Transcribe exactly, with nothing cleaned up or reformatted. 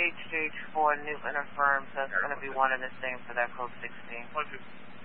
H H four Newton affirms that's going to be one and the same for that code sixteen. One, two.